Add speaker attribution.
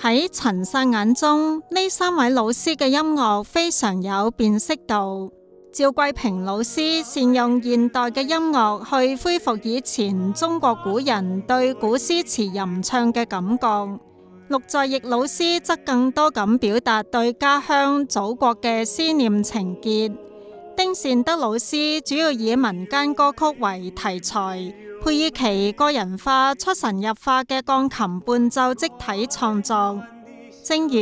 Speaker 1: 喺陳薩眼中，呢三位老師嘅音樂非常有辨識度。趙桂平老師善用現代嘅音樂去恢復以前中國古人對古詩詞吟唱嘅感覺。陸在翼老師則更多咁表達對家鄉祖國嘅思念情結。丁善德老師主要以民間歌曲為題材，配以其個人化出神入化嘅鋼琴伴奏織體創作。正如